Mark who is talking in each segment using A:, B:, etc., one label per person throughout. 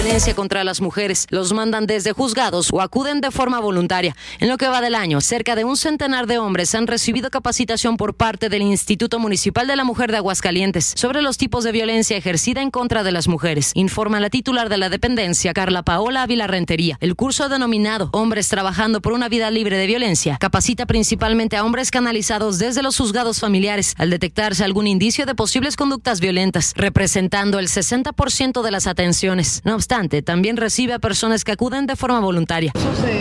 A: violencia contra las mujeres. Los mandan desde juzgados o acuden de forma voluntaria. En lo que va del año, cerca de un centenar de hombres han recibido capacitación por parte del Instituto Municipal de la Mujer de Aguascalientes sobre los tipos de violencia ejercida en contra de las mujeres, informa la titular de la dependencia, Carla Paola Ávila Rentería. El curso denominado Hombres Trabajando por una Vida Libre de Violencia capacita principalmente a hombres canalizados desde los juzgados familiares al detectarse algún indicio de posibles conductas violentas, representando el 60% de las atenciones. No obstante, también recibe a personas que acuden de forma voluntaria.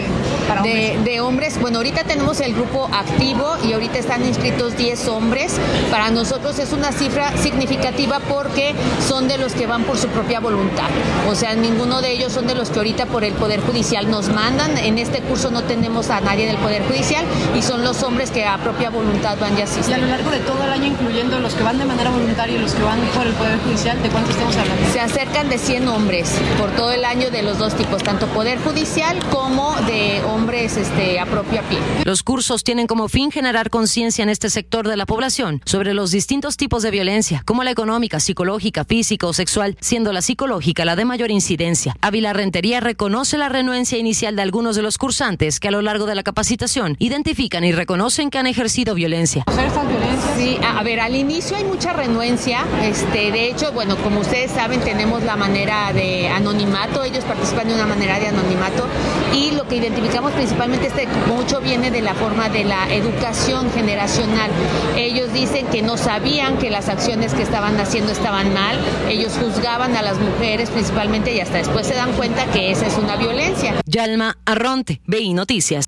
B: De hombres, bueno, ahorita tenemos el grupo activo y ahorita están inscritos 10 hombres. Para nosotros es una cifra significativa porque son de los que van por su propia voluntad. O sea, ninguno de ellos son de los que ahorita por el Poder Judicial nos mandan. En este curso no tenemos a nadie del Poder Judicial y son los hombres que a propia voluntad van y asisten.
C: Y a lo largo de todo el año, incluyendo los que van de manera voluntaria y los que van por el Poder Judicial, ¿de cuánto estamos hablando?
B: Se acercan de 100 hombres por todo el año de los dos tipos, tanto Poder Judicial como de hombres a propia pie.
A: Los cursos tienen como fin generar conciencia en este sector de la población sobre los distintos tipos de violencia, como la económica, psicológica, física o sexual, siendo la psicológica la de mayor incidencia. Ávila Rentería reconoce la renuencia inicial de algunos de los cursantes que a lo largo de la capacitación identifican y reconocen que han ejercido violencia.
C: ¿Estas violencias?
B: Sí, a ver, al inicio hay mucha renuencia. De hecho, bueno, como ustedes saben, tenemos la manera de anonimato. Ellos participan de una manera de anonimato y lo que identificamos principalmente mucho viene de la forma de la educación generacional. Ellos dicen que no sabían que las acciones que estaban haciendo estaban mal. Ellos juzgaban a las mujeres principalmente y hasta después se dan cuenta que esa es una violencia.
A: Yalma Arronte, BI Noticias.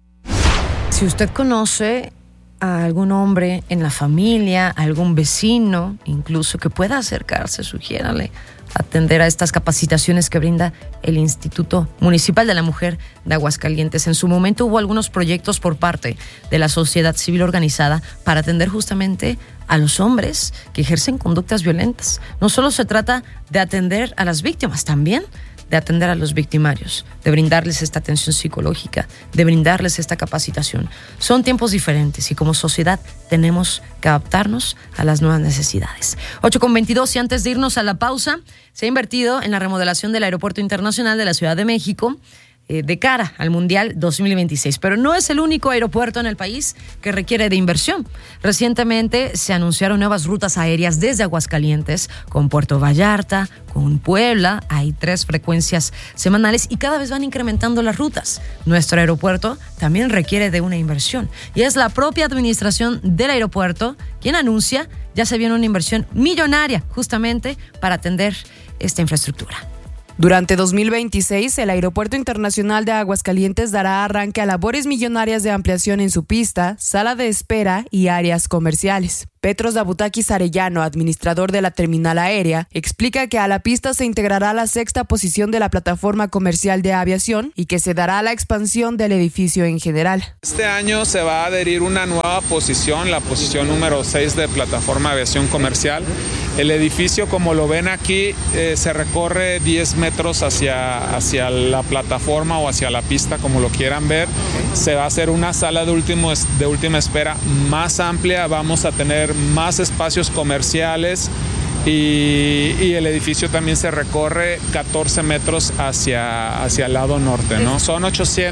A: Si usted conoce a algún hombre en la familia, a algún vecino, incluso que pueda acercarse, sugiérale atender a estas capacitaciones que brinda el Instituto Municipal de la Mujer de Aguascalientes. En su momento hubo algunos proyectos por parte de la sociedad civil organizada para atender justamente a los hombres que ejercen conductas violentas. No solo se trata de atender a las víctimas, también de atender a los victimarios, de brindarles esta atención psicológica, de brindarles esta capacitación. Son tiempos diferentes y como sociedad tenemos que adaptarnos a las nuevas necesidades. 8:22 y antes de irnos a la pausa, se ha invertido en la remodelación del Aeropuerto Internacional de la Ciudad de México de cara al Mundial 2026. Pero no es el único aeropuerto en el país que requiere de inversión. Recientemente se anunciaron nuevas rutas aéreas desde Aguascalientes con Puerto Vallarta, con Puebla. Hay 3 frecuencias semanales y cada vez van incrementando las rutas. Nuestro aeropuerto también requiere de una inversión y es la propia administración del aeropuerto quien anuncia ya se viene una inversión millonaria justamente para atender esta infraestructura.
D: Durante 2026, el Aeropuerto Internacional de Aguascalientes dará arranque a labores millonarias de ampliación en su pista, sala de espera y áreas comerciales. Petros Dabutakis Arellano, administrador de la terminal aérea, explica que a la pista se integrará la 6ª posición de la plataforma comercial de aviación y que se dará la expansión del edificio en general.
E: Este año se va a adherir una nueva posición, la posición número 6 de plataforma de aviación comercial. El edificio, como lo ven aquí, se recorre 10 metros hacia la plataforma o hacia la pista, como lo quieran ver. Se va a hacer una sala de última espera más amplia, vamos a tener más espacios comerciales y el edificio también se recorre 14 metros hacia el lado norte, ¿no? Son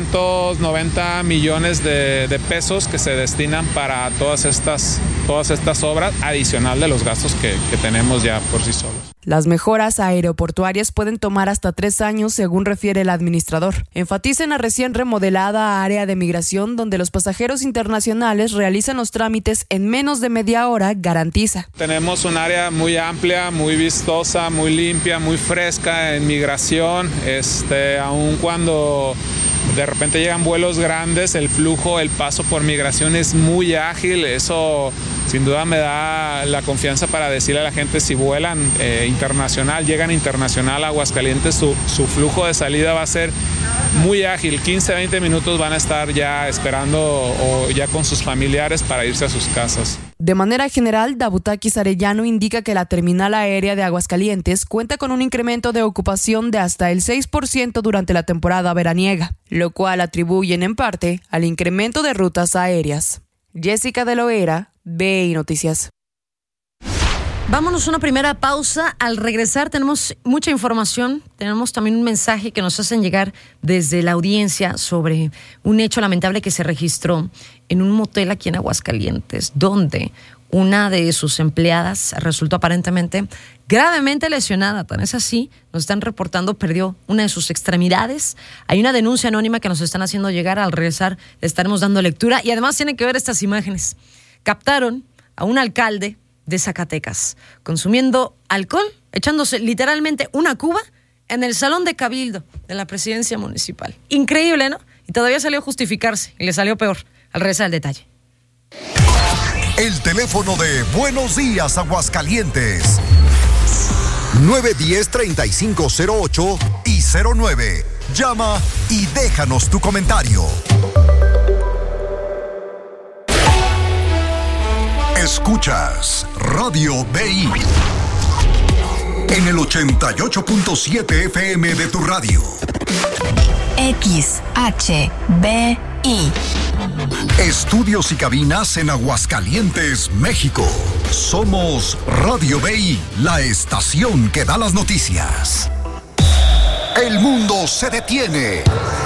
E: 890 millones de pesos que se destinan para todas estas obras, adicional de los gastos que tenemos ya por sí solos.
D: Las mejoras aeroportuarias pueden tomar hasta 3 años, según refiere el administrador. Enfatiza en la recién remodelada área de migración, donde los pasajeros internacionales realizan los trámites en menos de media hora, garantiza.
E: Tenemos un área muy amplia, muy vistosa, muy limpia, muy fresca en migración, aun cuando de repente llegan vuelos grandes, el flujo, el paso por migración es muy ágil. Eso sin duda me da la confianza para decirle a la gente, si vuelan llegan internacional a Aguascalientes, su flujo de salida va a ser muy ágil. 15-20 minutos van a estar ya esperando o ya con sus familiares para irse a sus casas.
D: De manera general, Dabutakis Arellano indica que la terminal aérea de Aguascalientes cuenta con un incremento de ocupación de hasta el 6% durante la temporada veraniega, lo cual atribuyen en parte al incremento de rutas aéreas. Jessica de Loera, BI Noticias.
A: Vámonos a una primera pausa. Al regresar tenemos mucha información. Tenemos también un mensaje que nos hacen llegar desde la audiencia sobre un hecho lamentable que se registró en un motel aquí en Aguascalientes, donde una de sus empleadas resultó aparentemente gravemente lesionada. Tan es así, nos están reportando, perdió una de sus extremidades. Hay una denuncia anónima que nos están haciendo llegar. Al regresar le estaremos dando lectura y además tienen que ver estas imágenes. Captaron a un alcalde de Zacatecas consumiendo alcohol, echándose literalmente una cuba en el salón de cabildo de la presidencia municipal. Increíble, ¿no? Y todavía salió a justificarse y le salió peor. Al regresar el detalle.
F: El teléfono de Buenos Días Aguascalientes 910-3508 y 09. Llama y déjanos tu comentario. Escuchas Radio BI en el 88.7 FM de tu radio.
G: XHBI.
F: Estudios y cabinas en Aguascalientes, México. Somos Radio BI, la estación que da las noticias. El mundo se detiene,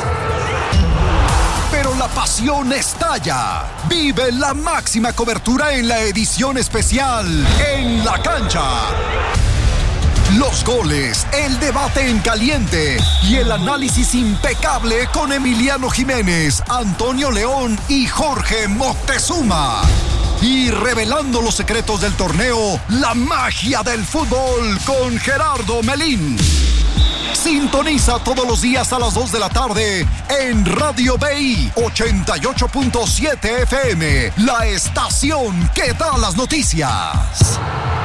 F: pero la pasión estalla. Vive la máxima cobertura en la edición especial En la Cancha. Los goles, el debate en caliente y el análisis impecable con Emiliano Jiménez, Antonio León y Jorge Moctezuma. Y revelando los secretos del torneo, la magia del fútbol con Gerardo Melín. Sintoniza todos los días a las 2 de la tarde en Radio BI 88.7 FM, la estación que da las noticias.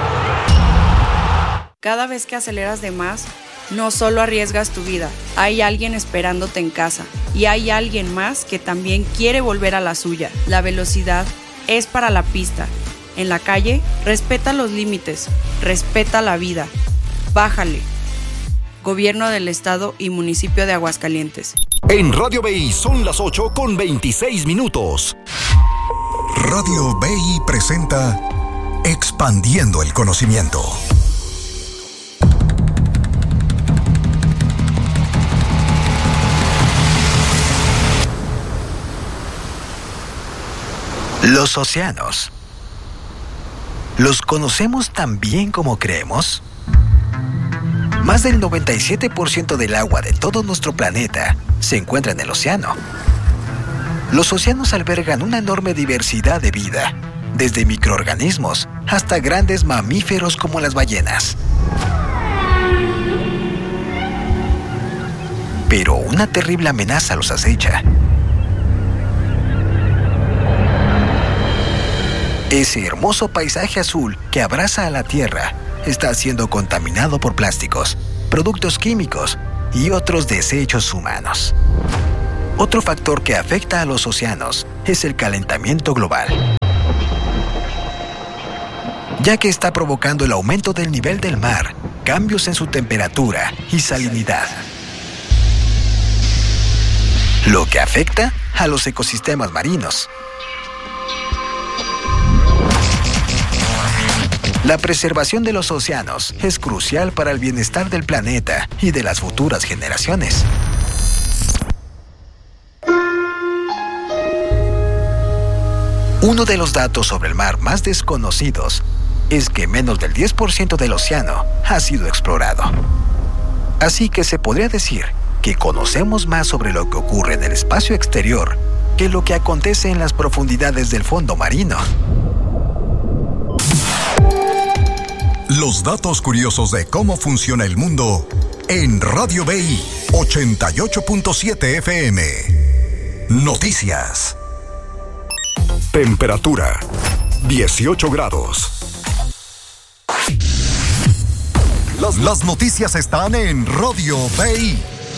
H: Cada vez que aceleras de más, no solo arriesgas tu vida, hay alguien esperándote en casa y hay alguien más que también quiere volver a la suya. La velocidad es para la pista. En la calle, respeta los límites, respeta la vida. Bájale. Gobierno del Estado y Municipio de Aguascalientes.
F: En Radio BI son las 8:26. Radio BI presenta Expandiendo el Conocimiento.
I: Los océanos. ¿Los conocemos tan bien como creemos? Más del 97% del agua de todo nuestro planeta se encuentra en el océano. Los océanos albergan una enorme diversidad de vida, desde microorganismos hasta grandes mamíferos como las ballenas. Pero una terrible amenaza los acecha. Ese hermoso paisaje azul que abraza a la Tierra está siendo contaminado por plásticos, productos químicos y otros desechos humanos. Otro factor que afecta a los océanos es el calentamiento global, ya que está provocando el aumento del nivel del mar, cambios en su temperatura y salinidad, lo que afecta a los ecosistemas marinos. La preservación de los océanos es crucial para el bienestar del planeta y de las futuras generaciones. Uno de los datos sobre el mar más desconocidos es que menos del 10% del océano ha sido explorado. Así que se podría decir que conocemos más sobre lo que ocurre en el espacio exterior que lo que acontece en las profundidades del fondo marino.
F: Los datos curiosos de cómo funciona el mundo en Radio BI 88.7 FM. Noticias. Temperatura 18 grados. Las noticias están en Radio BI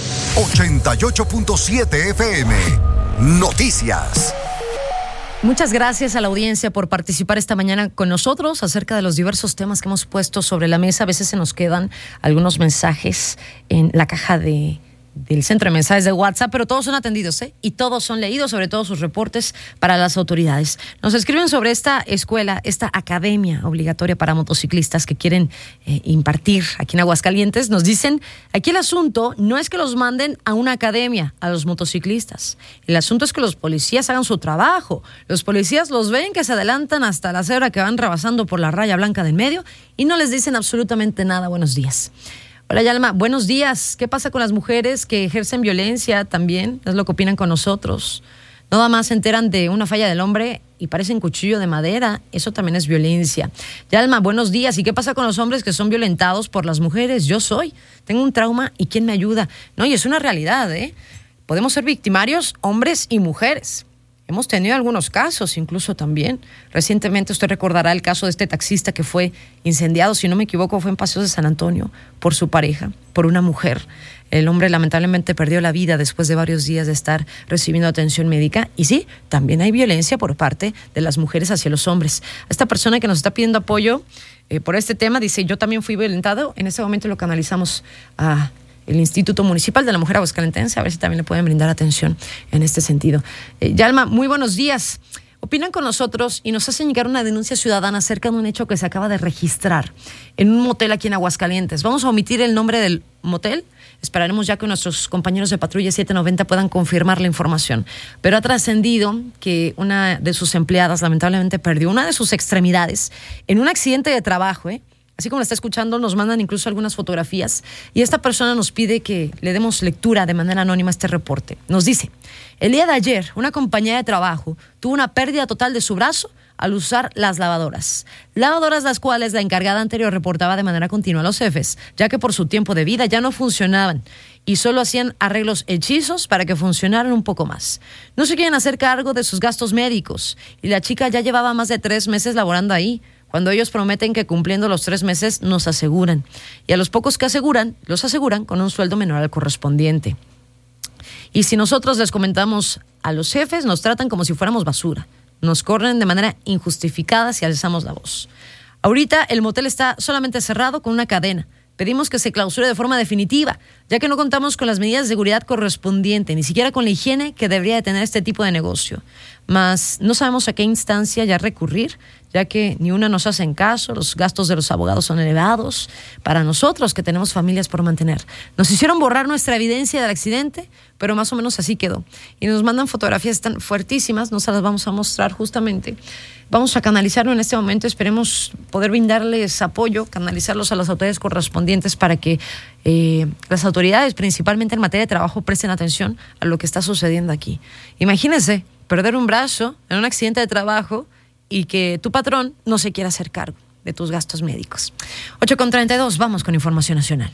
F: 88.7 FM. Noticias.
A: Muchas gracias a la audiencia por participar esta mañana con nosotros acerca de los diversos temas que hemos puesto sobre la mesa. A veces se nos quedan algunos mensajes en la caja de del centro de mensajes de WhatsApp, pero todos son atendidos, y todos son leídos, sobre todo sus reportes para las autoridades. Nos escriben sobre esta escuela, esta academia obligatoria para motociclistas que quieren impartir aquí en Aguascalientes. Nos dicen, aquí el asunto no es que los manden a una academia, a los motociclistas. El asunto es que los policías hagan su trabajo. Los policías los ven que se adelantan hasta la cebra que van rebasando por la raya blanca del medio y no les dicen absolutamente nada. Buenos días. Hola, Yalma, buenos días. ¿Qué pasa con las mujeres que ejercen violencia también? Es lo que opinan con nosotros. Nada más se enteran de una falla del hombre y parecen cuchillo de madera. Eso también es violencia. Yalma, buenos días. ¿Y qué pasa con los hombres que son violentados por las mujeres? Tengo un trauma y ¿quién me ayuda? No, y es una realidad, Podemos ser victimarios hombres y mujeres. Hemos tenido algunos casos incluso también. Recientemente usted recordará el caso de este taxista que fue incendiado, si no me equivoco, fue en Paseos de San Antonio, por su pareja, por una mujer. El hombre lamentablemente perdió la vida después de varios días de estar recibiendo atención médica. Y sí, también hay violencia por parte de las mujeres hacia los hombres. Esta persona que nos está pidiendo apoyo por este tema dice, yo también fui violentado. En este momento lo canalizamos a el Instituto Municipal de la Mujer Aguascalentense, a ver si también le pueden brindar atención en este sentido. Yalma, muy buenos días. Opinan con nosotros y nos hacen llegar una denuncia ciudadana acerca de un hecho que se acaba de registrar en un motel aquí en Aguascalientes. Vamos a omitir el nombre del motel. Esperaremos ya que nuestros compañeros de Patrulla 790 puedan confirmar la información. Pero ha trascendido que una de sus empleadas lamentablemente perdió una de sus extremidades en un accidente de trabajo, Así como lo está escuchando, nos mandan incluso algunas fotografías y esta persona nos pide que le demos lectura de manera anónima a este reporte. Nos dice, el día de ayer, una compañera de trabajo tuvo una pérdida total de su brazo al usar las lavadoras. Lavadoras las cuales la encargada anterior reportaba de manera continua a los jefes, ya que por su tiempo de vida ya no funcionaban y solo hacían arreglos hechizos para que funcionaran un poco más. No se quieren hacer cargo de sus gastos médicos y la chica ya llevaba más de 3 meses laborando ahí, cuando ellos prometen que cumpliendo los 3 meses nos aseguran. Y a los pocos que aseguran, los aseguran con un sueldo menor al correspondiente. Y si nosotros les comentamos a los jefes, nos tratan como si fuéramos basura. Nos corren de manera injustificada si alzamos la voz. Ahorita el motel está solamente cerrado con una cadena. Pedimos que se clausure de forma definitiva, ya que no contamos con las medidas de seguridad correspondientes, ni siquiera con la higiene que debería de tener este tipo de negocio. Mas no sabemos a qué instancia ya recurrir, ya que ni una nos hacen caso, los gastos de los abogados son elevados para nosotros que tenemos familias por mantener. Nos hicieron borrar nuestra evidencia del accidente, pero más o menos así quedó. Y nos mandan fotografías tan fuertísimas, no se las vamos a mostrar justamente. Vamos a canalizarlo en este momento, esperemos poder brindarles apoyo, canalizarlos a las autoridades correspondientes para que las autoridades, principalmente en materia de trabajo, presten atención a lo que está sucediendo aquí. Imagínense perder un brazo en un accidente de trabajo y que tu patrón no se quiera hacer cargo de tus gastos médicos. 8:32, vamos con información nacional.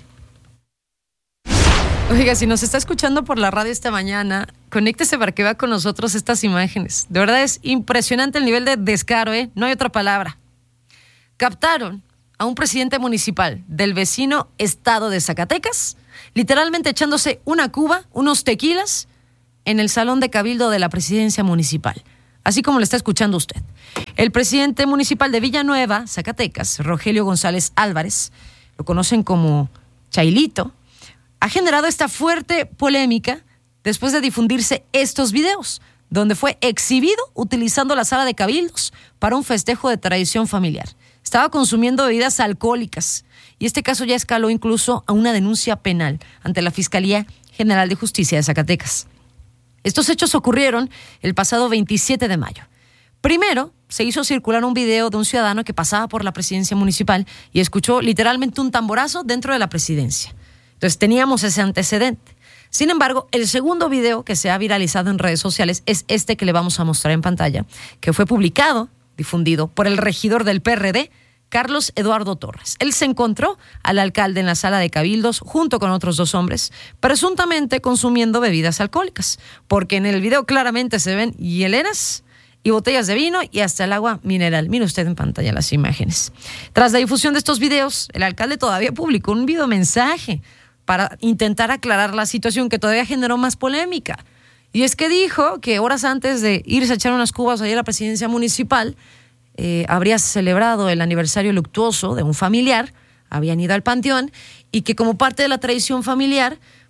A: Oiga, si nos está escuchando por la radio esta mañana, conéctese para que vea con nosotros estas imágenes. De verdad es impresionante el nivel de descaro, no hay otra palabra. Captaron a un presidente municipal del vecino estado de Zacatecas, literalmente echándose una cuba, unos tequilas, en el salón de cabildo de la presidencia municipal. Así como lo está escuchando usted. El presidente municipal de Villanueva, Zacatecas, Rogelio González Álvarez, lo conocen como Chailito, ha generado esta fuerte polémica después de difundirse estos videos, donde fue exhibido utilizando la sala de cabildos para un festejo de tradición familiar. Estaba consumiendo bebidas alcohólicas y este caso ya escaló incluso a una denuncia penal ante la Fiscalía General de Justicia de Zacatecas. Estos hechos ocurrieron el pasado 27 de mayo. Primero, se hizo circular un video de un ciudadano que pasaba por la presidencia municipal y escuchó literalmente un tamborazo dentro de la presidencia. Entonces teníamos ese antecedente. Sin embargo, el segundo video que se ha viralizado en redes sociales es este que le vamos a mostrar en pantalla, que fue publicado, difundido por el regidor del PRD, Carlos Eduardo Torres. Él se encontró al alcalde en la sala de cabildos junto con otros 2 hombres, presuntamente consumiendo bebidas alcohólicas, porque en el video claramente se ven hieleras y botellas de vino y hasta el agua mineral. Mire usted en pantalla las imágenes. Tras la difusión de estos videos, el alcalde todavía publicó un videomensaje para intentar aclarar la situación que todavía generó más polémica. Y es que dijo que horas antes de irse a echar unas cubas allá a la presidencia municipal, habría celebrado el aniversario luctuoso de un familiar, habían ido al panteón, y que como parte de la tradición familiar,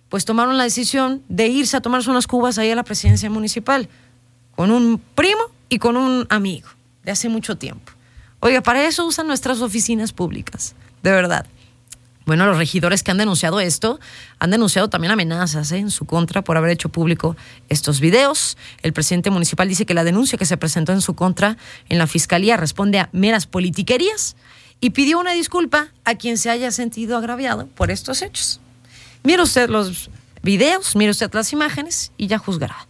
A: pues tomaron la decisión de irse a tomarse unas cubas ahí a la presidencia municipal, con un primo y con un amigo de hace mucho tiempo. Oiga, para eso usan nuestras oficinas públicas, de verdad. Bueno, los regidores que han denunciado esto, han denunciado también amenazas en su contra por haber hecho público estos videos. El presidente municipal dice que la denuncia que se presentó en su contra en la fiscalía responde a meras politiquerías y pidió una disculpa a quien se haya sentido agraviado por estos hechos. Mire usted los videos, mire usted las imágenes y ya juzgará.